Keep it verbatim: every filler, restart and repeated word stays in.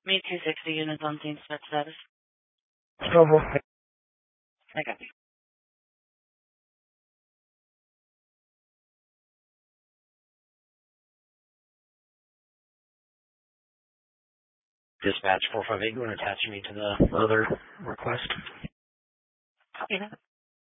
Me two sixty units on team spec status. Oh, okay. I got you. Dispatch four five eight, you want to attach me to the other request? Copy that.